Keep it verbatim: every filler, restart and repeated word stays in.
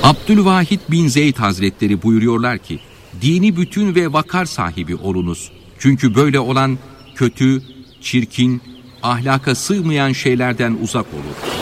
Abdülvahid bin Zeyd Hazretleri buyuruyorlar ki, dini bütün ve vakar sahibi olunuz. Çünkü böyle olan kötü, çirkin, ahlaka sığmayan şeylerden uzak olur.